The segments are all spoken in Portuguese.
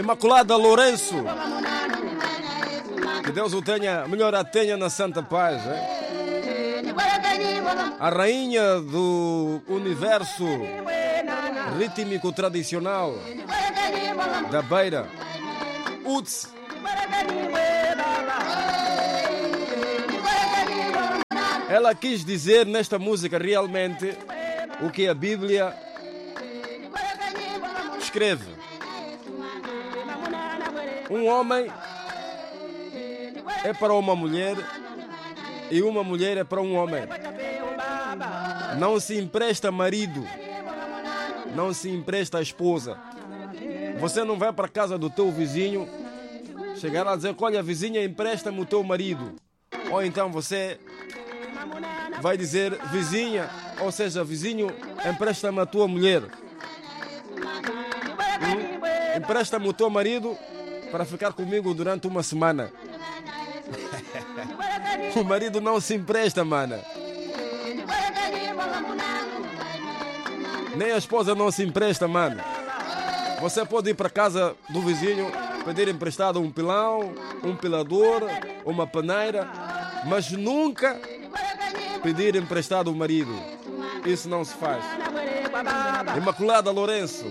Imaculada Lourenço. Que Deus o tenha, melhor a tenha na santa paz. A rainha do universo rítmico tradicional da Beira, Utsi. Ela quis dizer nesta música realmente o que a Bíblia escreve. Um homem é para uma mulher e uma mulher é para um homem. Não se empresta marido, não se empresta esposa. Você não vai para a casa do teu vizinho chegar lá e dizer: olha, vizinha, empresta-me o teu marido. Ou então você vai dizer: vizinha, ou seja, vizinho, empresta-me a tua mulher. Empresta-me o teu marido para ficar comigo durante uma semana. O marido não se empresta, mana. Nem a esposa não se empresta, mano. Você pode ir para casa do vizinho, pedir emprestado um pilão, um pilador, uma paneira, mas nunca pedir emprestado o marido. Isso não se faz. Imaculada Lourenço.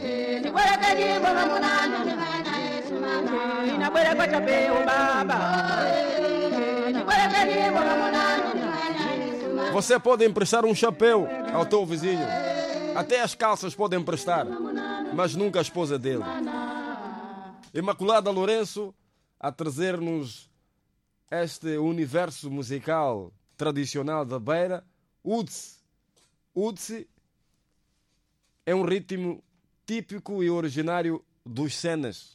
Você pode emprestar um chapéu ao teu vizinho. Até as calças podem emprestar, mas nunca a esposa dele. Imaculada Lourenço a trazer-nos este universo musical tradicional da Beira, Utsi. Utsi é um ritmo típico e originário dos Cenas,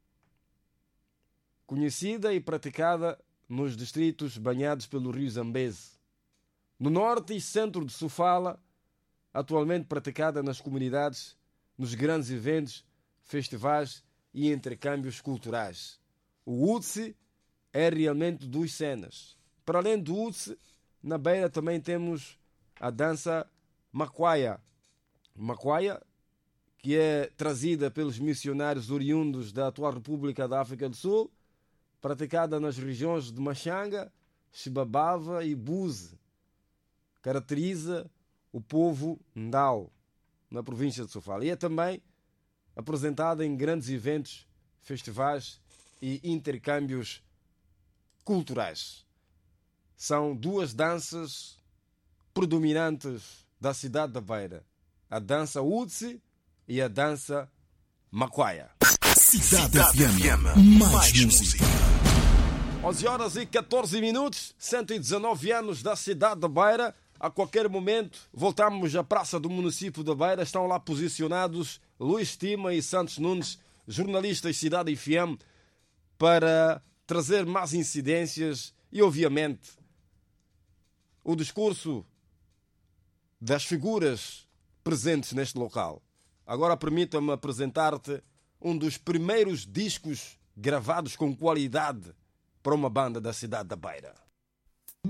conhecida e praticada nos distritos banhados pelo rio Zambeze. No norte e centro de Sofala, atualmente praticada nas comunidades, nos grandes eventos, festivais e intercâmbios culturais. O Utsi é realmente dos Cenas. Para além do Utsi, na Beira também temos a dança Makwaya. Makwaya, que é trazida pelos missionários oriundos da atual República da África do Sul, praticada nas regiões de Machanga, Xibabava e Buze. Caracteriza o povo Ndau, na província de Sofala. E é também apresentada em grandes eventos, festivais e intercâmbios culturais. São duas danças predominantes da cidade da Beira: a dança Utsi e a dança Makwaya. Cidade FM, mais música. 11 horas e 14 minutos, 119 anos da cidade da Beira. A qualquer momento voltamos à praça do município da Beira. Estão lá posicionados Luís Tima e Santos Nunes, jornalistas Cidade FM, para trazer mais incidências e, obviamente, o discurso das figuras presentes neste local. Agora permita-me apresentar-te um dos primeiros discos gravados com qualidade para uma banda da cidade da Beira.